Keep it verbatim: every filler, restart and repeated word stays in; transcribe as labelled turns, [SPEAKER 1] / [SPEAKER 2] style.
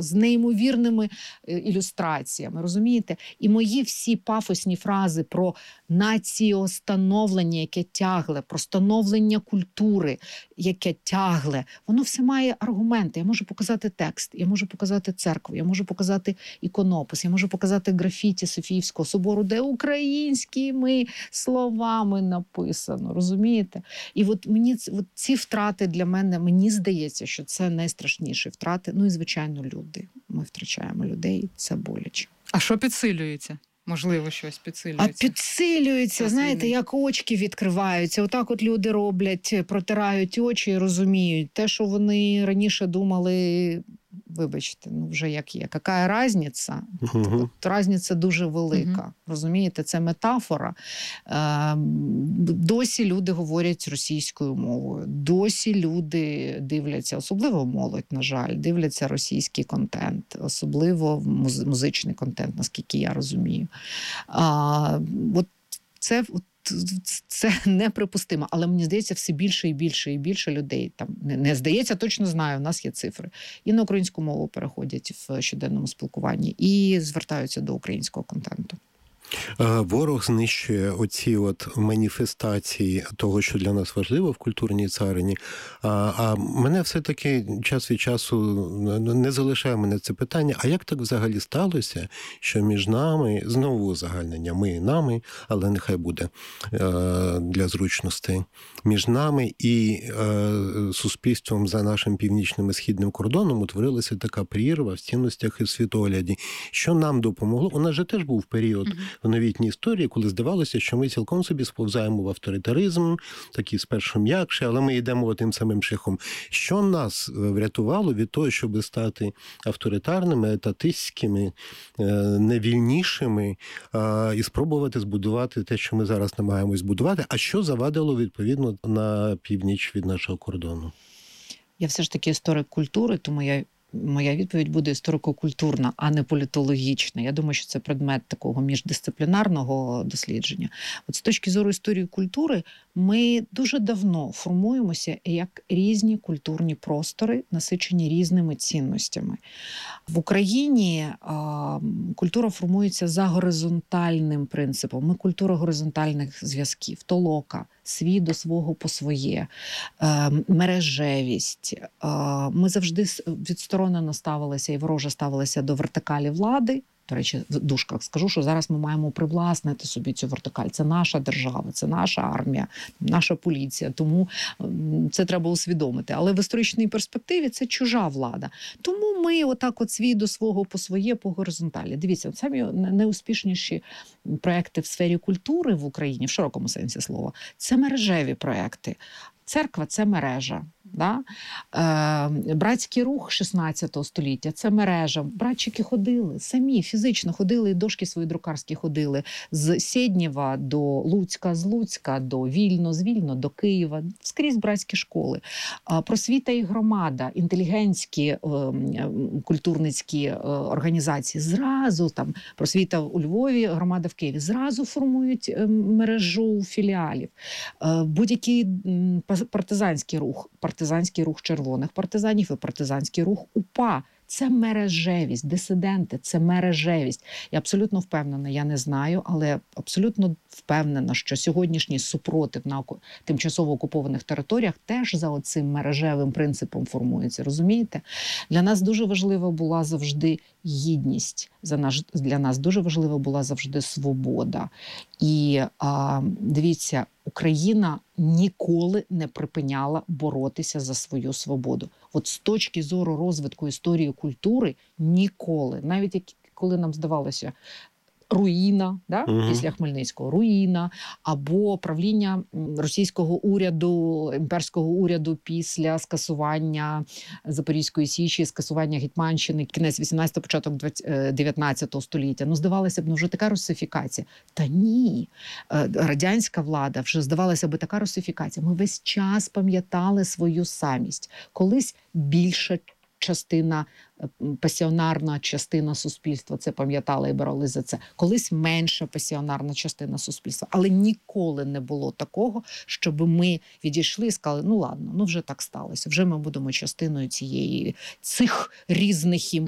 [SPEAKER 1] з неймовірними ілюстраціями, розумієте? І мої всі пафосні фрази про націостановлення, яке тягле, про становлення культури, яке тягле, воно все має аргументи. Я можу показати текст, я можу показати церкву, я можу показати іконопис, я можу показати графіті Софіївського собору, де українськими словами написано, розумієте? І от мені от ці втрати для мене, мені здається, що це найстрашніші втрати. Ну і, звичайно, люди. Ми втрачаємо людей, це боляче.
[SPEAKER 2] А що підсилюється? Можливо, щось підсилюється.
[SPEAKER 1] А підсилюється, знаєте, як очки відкриваються. Отак от люди роблять, протирають очі і розуміють. Те, що вони раніше думали, вибачте, ну вже як є. Яка різниця?
[SPEAKER 3] Угу.
[SPEAKER 1] Тобто різниця дуже велика. Угу. Розумієте, це метафора. Е, досі люди говорять російською мовою. Досі люди дивляться, особливо молодь, на жаль, дивляться російський контент. Особливо муз- музичний контент, наскільки я розумію. А, от це... От, це неприпустимо, але мені здається, все більше і більше і більше людей, там не, не здається, точно знаю, у нас є цифри, і на українську мову переходять в щоденному спілкуванні, і звертаються до українського контенту.
[SPEAKER 3] Ворог знищує оці от маніфестації того, що для нас важливо в культурній царині. А, а мене все-таки час від часу не залишає мене це питання, а як так взагалі сталося, що між нами, знову узагальнення, ми і нами, але нехай буде для зручностей, між нами і суспільством за нашим північним і східним кордоном утворилася така прірва в цінностях і світогляді. Що нам допомогло? У нас же теж був період в новітній історії, коли здавалося, що ми цілком собі сповзаємо в авторитаризм, такий спершу м'якший, але ми йдемо тим самим шляхом. Що нас врятувало від того, щоб стати авторитарними, етатистськими, невільнішими і спробувати збудувати те, що ми зараз намагаємось збудувати, а що завадило, відповідно, на північ від нашого кордону?
[SPEAKER 1] Я все ж таки історик культури, тому я Моя відповідь буде історико-культурна, а не політологічна. Я думаю, що це предмет такого міждисциплінарного дослідження. От з точки зору історії культури, ми дуже давно формуємося як різні культурні простори, насичені різними цінностями. В Україні а, культура формується за горизонтальним принципом. Ми культура горизонтальних зв'язків, толока, свій до свого по своє, е, мережевість. Е, ми завжди відсторонено ставилися і вороже ставилися до вертикалі влади. До речі, в дужках скажу, що зараз ми маємо привласнити собі цю вертикаль. Це наша держава, це наша армія, наша поліція. Тому це треба усвідомити. Але в історичній перспективі це чужа влада. Тому ми отак от свій до свого по своє, по горизонталі. Дивіться, самі найуспішніші проекти в сфері культури в Україні, в широкому сенсі слова, це мережеві проекти. Церква – це мережа. Да? Е, братський рух шістнадцятого століття – це мережа. Братчики ходили, самі фізично ходили, і дошки свої друкарські ходили. З Сєднєва до Луцька, з Луцька до Вільно, з Вільно до Києва. Скрізь братські школи. Е, просвіта і громада, інтелігентські е, культурницькі е, організації. Зразу там просвіта у Львові, громада в Києві. Зразу формують е, мережу філіалів. Е, будь-який м, партизанський рух, партизанський рух червоних партизанів і партизанський рух УПА. Це мережевість, дисиденти, це мережевість. Я абсолютно впевнена, я не знаю, але абсолютно впевнена, що сьогоднішній супротив на тимчасово окупованих територіях теж за оцим мережевим принципом формується, розумієте? Для нас дуже важлива була завжди гідність, за наш, для нас дуже важлива була завжди свобода. І а, дивіться, Україна ніколи не припиняла боротися за свою свободу. От з точки зору розвитку історії культури ніколи, навіть як, коли нам здавалося, руїна, да? Угу. Після Хмельницького руїна, або правління російського уряду, імперського уряду після скасування Запорізької Січі, скасування Гетьманщини, кінець вісімнадцятого, початок дев'ятнадцятого століття. Ну, здавалося б, ну вже така русифікація. Та ні, радянська влада вже, здавалося б, така русифікація. Ми весь час пам'ятали свою самість. Колись більше частина, пасіонарна частина суспільства це пам'ятала і боролись за це. Колись менша пасіонарна частина суспільства. Але ніколи не було такого, щоб ми відійшли і сказали, ну ладно, ну вже так сталося, вже ми будемо частиною цієї, цих різних